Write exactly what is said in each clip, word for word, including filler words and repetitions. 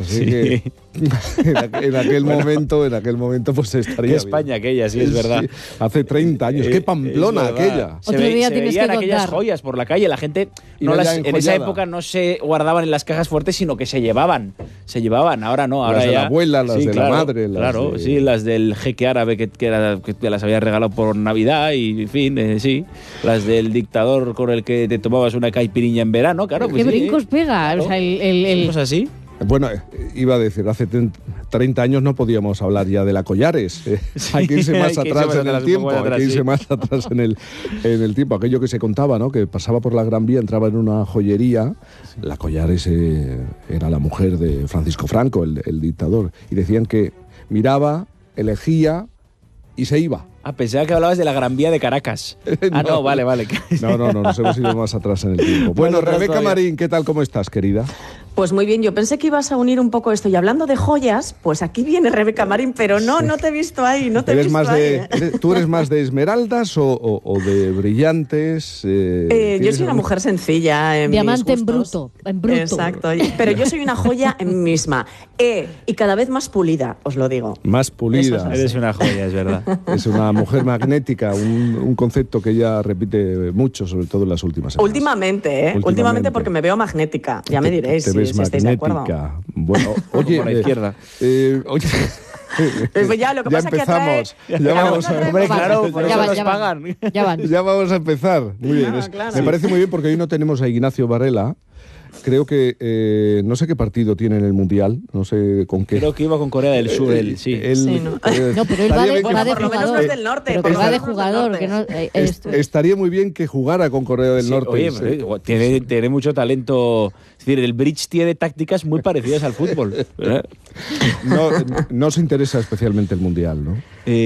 Así Sí. que en aquel, en aquel bueno, momento, en aquel momento, pues estaría. Qué España bien. aquella, sí, es verdad. Sí, hace treinta años. Eh, qué Pamplona aquella. Se, ve, se veían aquellas joyas por la calle. La gente no las, en esa época no se guardaban en las cajas fuertes, sino que se llevaban. Se llevaban. Ahora no. Ahora las de ya, la abuela, las sí, de claro, la madre. Las claro, de... sí, las del jeque árabe que, que, era, que te las había regalado por Navidad y, en fin, eh, sí. Las del dictador con el que te tomabas una caipiriña en verano, claro. ¿Qué pues brincos sí, pega? Claro. O sea, el, el, el... ¿Cosas así? Bueno, iba a decir, hace treinta años no podíamos hablar ya de la Collares. Eh, sí, hay que irse más hay que atrás irse en el atrás, tiempo. atrás, hay que irse sí. más atrás en el, en el tiempo. Aquello que se contaba, ¿no? Que pasaba por la Gran Vía, entraba en una joyería. Sí. La Collares eh, era la mujer de Francisco Franco, el, el dictador. Y decían que miraba, elegía y se iba. Ah, pensaba que hablabas de la Gran Vía de Caracas. no, ah, no, vale, vale. No, no, no, nos hemos ido más atrás en el tiempo. Bueno, bueno Rebeca Marín, ¿qué tal? ¿Cómo estás, querida? Pues muy bien, yo pensé que ibas a unir un poco esto. Y hablando de joyas, pues aquí viene Rebeca Marín, pero no, no te he visto ahí, no te he ¿Eres visto más ahí. De, eres, ¿Tú eres más de esmeraldas o, o, o de brillantes? Eh, eh, yo soy una mujer sencilla en Diamante mis en bruto, en bruto. Exacto, pero yo soy una joya en mí misma. Eh, y cada vez más pulida, os lo digo. Más pulida. Es Eres una joya, es verdad. Es una mujer magnética, un, un concepto que ella repite mucho, sobre todo en las últimas semanas. Últimamente, ¿eh? Últimamente, Últimamente porque me veo magnética. Ya te, me diréis te si, ves si estáis de acuerdo. Bueno, oye, por la izquierda. Eh, oye, pues ya, lo que ya pasa empezamos. Que atrae, ya, ya vamos a, hombre, claro, por ya eso van, nos ya pagan. Van, ya van. Ya vamos a empezar. Muy bien. Ah, es, claro. Me parece muy bien porque hoy no tenemos a Ignacio Varela. Creo que eh, no sé qué partido tiene en el Mundial, no sé con qué. Creo que iba con Corea del Sur, él, sí. Él, sí no. Eh, no, pero él va de, va de por lo menos jugador. No del norte, pero por que va de menos jugador. Que no, eh, Est estaría muy bien que jugara con Corea del sí, Norte. Oye, sí. pero, tiene, tiene mucho talento. Es decir, el bridge tiene tácticas muy parecidas al fútbol. No, no se interesa especialmente el Mundial, ¿no?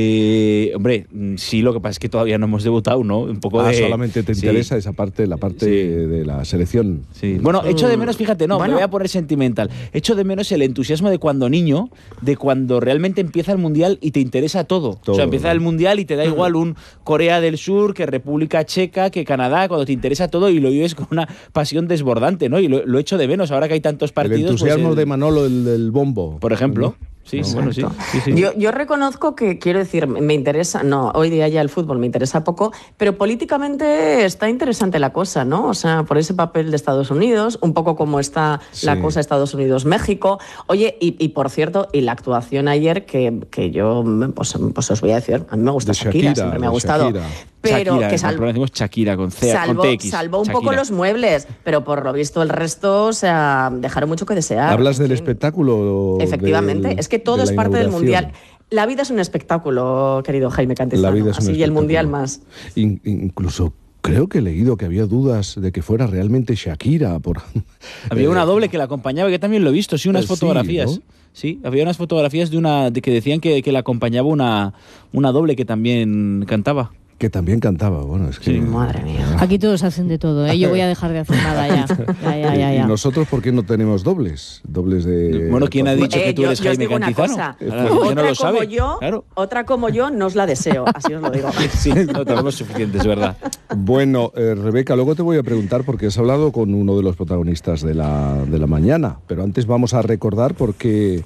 Eh, hombre, sí, lo que pasa es que todavía no hemos debutado, ¿no? Un poco ah, de... solamente te sí. interesa esa parte, la parte sí. de la selección. Sí. Bueno, echo de menos, fíjate, no, bueno. me voy a poner sentimental. Echo de menos el entusiasmo de cuando niño, de cuando realmente empieza el Mundial y te interesa todo. todo o sea, empieza ¿no? el Mundial y te da igual un Corea del Sur, que República Checa, que Canadá, cuando te interesa todo y lo vives con una pasión desbordante, ¿no? Y lo, lo echo de menos ahora que hay tantos partidos. El entusiasmo pues el... de Manolo, el del bombo. Por ejemplo. ¿no? Sí, Exacto. bueno, sí, sí, sí. Yo, yo reconozco que, quiero decir, me interesa, no, hoy día ya el fútbol me interesa poco, pero políticamente está interesante la cosa, ¿no? O sea, por ese papel de Estados Unidos, un poco como está sí. la cosa Estados Unidos-México. Oye, y, y por cierto, y la actuación ayer, que, que yo, pues, pues os voy a decir, a mí me gusta de Shakira, Shakira, siempre me ha gustado. Shakira. Pero Shakira, que salvo, decimos Shakira con C, salvo, con T X. Salvó un Shakira. poco los muebles, pero por lo visto el resto, o sea, dejaron mucho que desear. ¿Hablas del espectáculo? Efectivamente, del, es que todo es parte del Mundial. La vida es un espectáculo, querido Jaime Cantizano. La vida es un así y el Mundial más. In, incluso creo que he leído que había dudas de que fuera realmente Shakira. Por... Había una doble que la acompañaba, que también lo he visto, sí, unas sí, fotografías. ¿no? Sí, había unas fotografías de una de que decían que, que la acompañaba una, una doble que también cantaba. Que también cantaba, bueno, es que... Sí, madre mía. Aquí todos hacen de todo, ¿eh? Yo voy a dejar de hacer nada ya. ya, ya, ya, ya. ¿Y nosotros por qué no tenemos dobles? Dobles de... Bueno, ¿quién ha dicho eh, que tú eres yo, Jaime yo Cantizano? Cosa, Ahora, otra, no lo como sabe. yo, claro. otra como yo no os la deseo, así os lo digo. Sí, no tenemos suficiente, es verdad. Bueno, eh, Rebeca, luego te voy a preguntar porque has hablado con uno de los protagonistas de la, de la mañana, pero antes vamos a recordar porque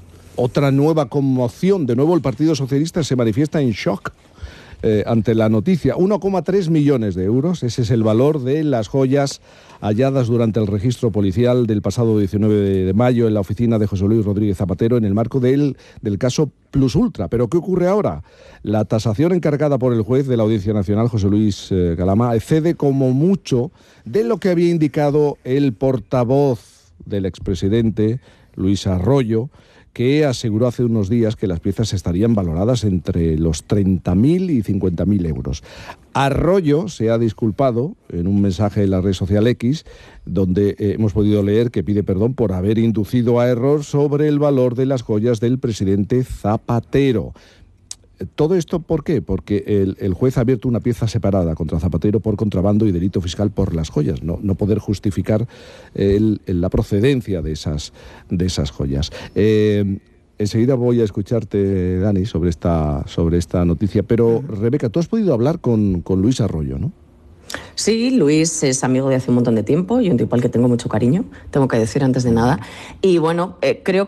otra nueva conmoción, de nuevo el Partido Socialista se manifiesta en shock. Eh, ante la noticia, uno coma tres millones de euros, ese es el valor de las joyas halladas durante el registro policial del pasado diecinueve de mayo en la oficina de José Luis Rodríguez Zapatero en el marco del, del caso Plus Ultra. ¿Pero qué ocurre ahora? La tasación encargada por el juez de la Audiencia Nacional, José Luis eh, Galama, excede como mucho de lo que había indicado el portavoz del expresidente, Luis Arroyo, que aseguró hace unos días que las piezas estarían valoradas entre los treinta mil y cincuenta mil euros. Arroyo se ha disculpado en un mensaje en la red social X, donde eh, hemos podido leer que pide perdón por haber inducido a error sobre el valor de las joyas del presidente Zapatero. ¿Todo esto por qué? Porque el, el juez ha abierto una pieza separada contra Zapatero por contrabando y delito fiscal por las joyas, no, no poder justificar el, el, la procedencia de esas, de esas joyas. Eh, enseguida voy a escucharte, Dani, sobre esta, sobre esta noticia, pero Rebeca, tú has podido hablar con, con Luis Arroyo, ¿no? Sí, Luis es amigo de hace un montón de tiempo y un tipo al que tengo mucho cariño, tengo que decir antes de nada. Y bueno, eh, creo